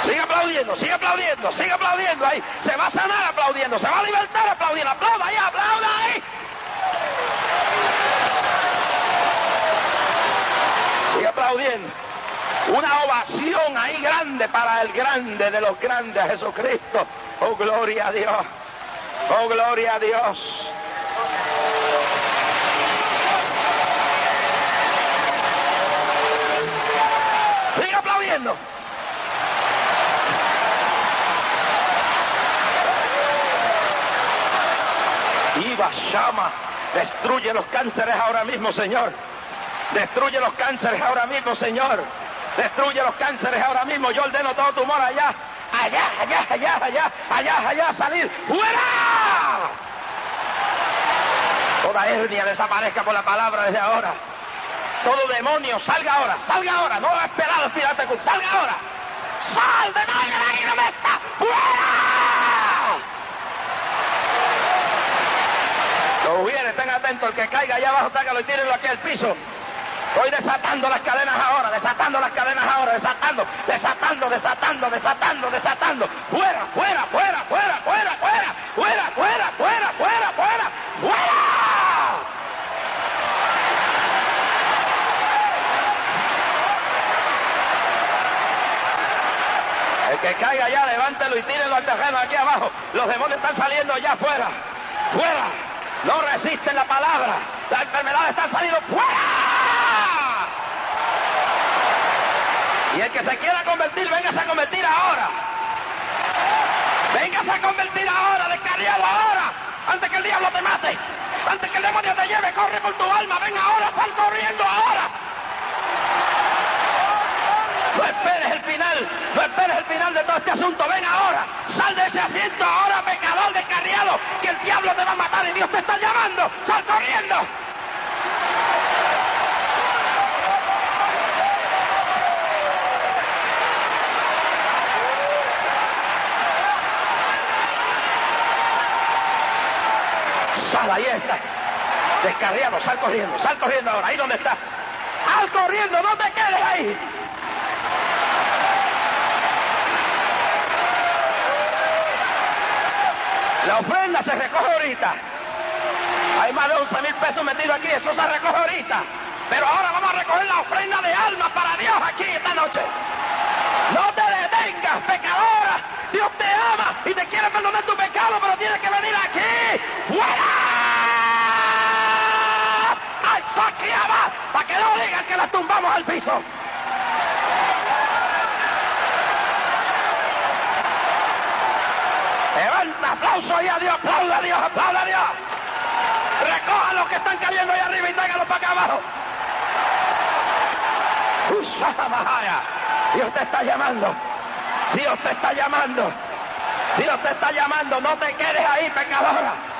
Sigue aplaudiendo, sigue aplaudiendo, sigue aplaudiendo ahí. Se va a sanar aplaudiendo, se va a libertar aplaudiendo. Aplauda ahí, aplauda ahí. Sigue aplaudiendo. Una ovación ahí grande para el grande de los grandes, Jesucristo. Oh, gloria a Dios. Oh, gloria a Dios. Sigue aplaudiendo. Iba Shama, destruye los cánceres ahora mismo, Señor. Destruye los cánceres ahora mismo, Señor. Destruye los cánceres ahora mismo. Yo ordeno todo tumor allá. Allá, salir. ¡Fuera! Toda hernia desaparezca por la palabra desde ahora. Todo demonio, salga ahora. No va a esperar al final, salga ahora. ¡Sal, demonio, ahí no me está! ¡Fuera! Los viene, estén atentos, el que caiga allá abajo, tágalo y tírenlo aquí al piso. Estoy desatando las cadenas ahora, desatando. ¡Fuera! El que caiga allá, levántelo y tírenlo al terreno aquí abajo. Los demonios están saliendo allá afuera. ¡Fuera! No resisten la palabra. La enfermedad está saliendo. ¡Fuera! Y el que se quiera convertir, véngase a convertir ahora. Véngase a convertir ahora, descarriado ahora. Antes que el diablo te mate. Antes que el demonio te lleve, corre por tu alma. Ven ahora, sal corriendo ahora. No esperes el final de todo este asunto. Ven ahora, sal de ese asiento ahora, pecador descarriado, que el diablo te va a matar y Dios te está llamando. Sal corriendo. Sal, ahí está. Descarriado, sal corriendo ahora, ahí donde está. Sal corriendo, no te quedes ahí. La ofrenda se recoge ahorita. Hay más de 11,000 pesos metidos aquí, eso se recoge ahorita. Pero ahora vamos a recoger la ofrenda de alma para Dios aquí esta noche. No te detengas, pecadora. Dios te ama y te quiere perdonar tu pecado, pero tienes que venir aquí. ¡Fuera! ¡Ay, saqueaba! Para que no digan que la tumbamos al piso. Levanta, aplauso y a Dios, aplauda a Dios, aplauda a Dios. Recoja los que están cayendo ahí arriba y tráiganlos para acá abajo. Dios te está llamando. Dios te está llamando. No te quedes ahí, pecadora.